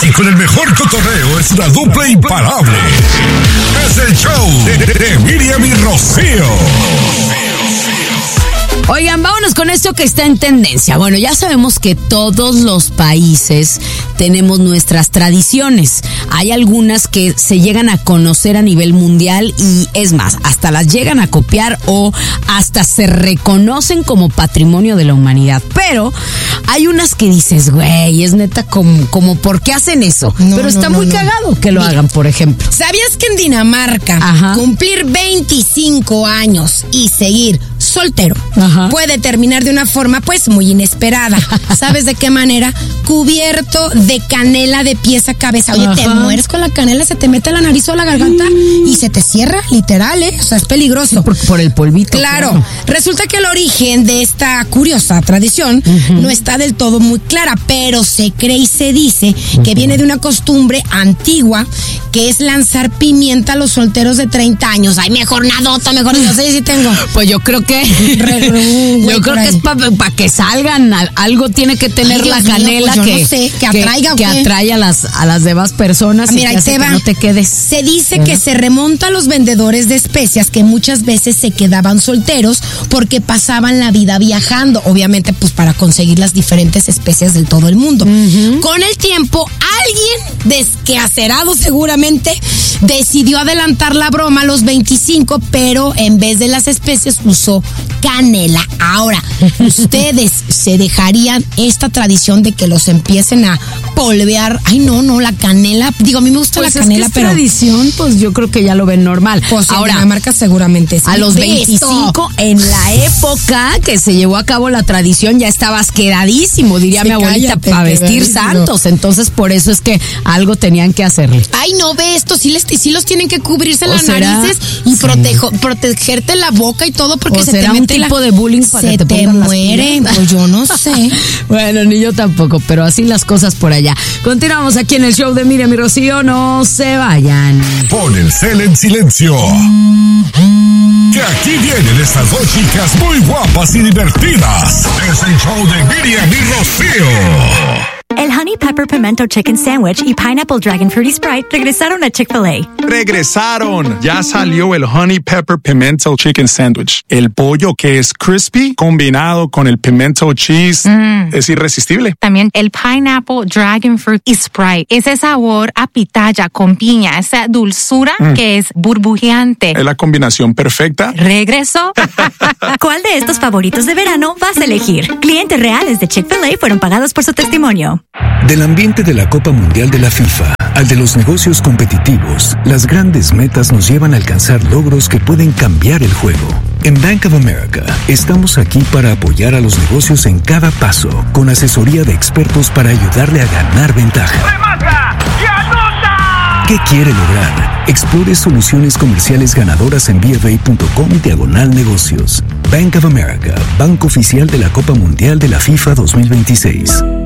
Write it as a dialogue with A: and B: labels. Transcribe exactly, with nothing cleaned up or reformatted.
A: Y con el mejor cotorreo es una dupla imparable. Es el show de, de, de Miriam y Rocío.
B: Oigan, vámonos con esto que está en tendencia. Bueno, ya sabemos que todos los países tenemos nuestras tradiciones. Hay algunas que se llegan a conocer a nivel mundial y es más, hasta las llegan a copiar o hasta se reconocen como patrimonio de la humanidad. Pero hay unas que dices, güey, es neta como, como ¿por qué hacen eso?
C: No,
B: Pero está
C: no,
B: muy
C: no,
B: cagado que lo
C: Mira,
B: hagan, por ejemplo.
C: ¿Sabías que en Dinamarca
B: Ajá.
C: cumplir veinticinco años y seguir soltero
B: Ajá.
C: puede terminar de una forma pues muy inesperada? ¿Sabes de qué manera? Cubierto de canela de pies a cabeza. Oye,
B: Ajá.
C: te mueres con la canela, se te mete a la nariz o a la garganta mm. y se te cierra, literal, ¿eh? O sea, es peligroso.
B: Sí, por, por el polvito.
C: Claro.
B: claro.
C: Resulta que el origen de esta curiosa tradición uh-huh. no está del todo muy clara, pero se cree y se dice uh-huh. que viene de una costumbre antigua que es lanzar pimienta a los solteros de treinta años. Ay, mejor nadota, mejor no sé si tengo.
B: Pues yo creo que Re, uh, yo creo que es para pa que salgan. Algo tiene que tener Ay, la
C: Dios
B: canela
C: mío, pues
B: que,
C: no sé, que atraiga
B: que, que atrae a las a las demás personas ah, y mira, que hace que no te quedes.
C: Se dice ¿verdad? Que se remonta a los vendedores de especias que muchas veces se quedaban solteros porque pasaban la vida viajando, obviamente pues para conseguir las diferentes especias de todo el mundo. Uh-huh. Con el tiempo, alguien desquacerado seguramente decidió adelantar la broma a los veinticinco, pero en vez de las especies usó canela. Ahora, ¿ustedes se dejarían esta tradición de que los empiecen a polvear? Ay, no, no, la canela. Digo, a mí me gusta
B: pues
C: la
B: es
C: canela,
B: que es
C: pero
B: tradición, pues yo creo que ya lo ven normal.
C: Pues
B: ahora,
C: en Dinamarca seguramente sí.
B: A los veinticinco, en la época que se llevó a cabo la tradición, ya estabas quedadísimo, diría sí, mi abuelita, para vestir santos. Entonces, por eso es que algo tenían que hacerle.
C: Ay, no ve esto, sí, les, sí los tienen que cubrirse las
B: será?
C: narices y
B: sí.
C: protejo, protegerte la boca y todo porque
B: o
C: se
B: será
C: te mete
B: un tipo
C: la...
B: de bullying para
C: se
B: que te,
C: te
B: pongan
C: muere,
B: las
C: pues yo no sé.
B: Bueno, ni yo tampoco, pero así las cosas por allá. Continuamos aquí en el show de Miriam y Rocío, no se vayan.
A: Pon el cel en silencio. Que aquí vienen estas dos chicas muy guapas y divertidas. Es el show de Miriam y Rocío.
D: El Honey Pepper Pimento Chicken Sandwich y Pineapple Dragon Fruity Sprite regresaron a Chick-fil-A.
E: ¡Regresaron! Ya salió el Honey Pepper Pimento Chicken Sandwich. El pollo que es crispy combinado con el pimento cheese mm. es irresistible.
F: También el Pineapple Dragon Fruit y Sprite. Ese sabor a pitaya con piña, esa dulzura mm. que es burbujeante.
E: Es la combinación perfecta.
F: ¿Regresó?
D: ¿Cuál de estos favoritos de verano vas a elegir? Clientes reales de Chick-fil-A fueron pagados por su testimonio.
G: Del ambiente de la Copa Mundial de la FIFA al de los negocios competitivos, las grandes metas nos llevan a alcanzar logros que pueden cambiar el juego. En Bank of America, estamos aquí para apoyar a los negocios en cada paso, con asesoría de expertos para ayudarle a ganar ventaja. ¿Qué quiere lograr? Explore soluciones comerciales ganadoras en b f a punto com diagonal negocios. Bank of America, banco oficial de la Copa Mundial de la FIFA dos mil veintiséis.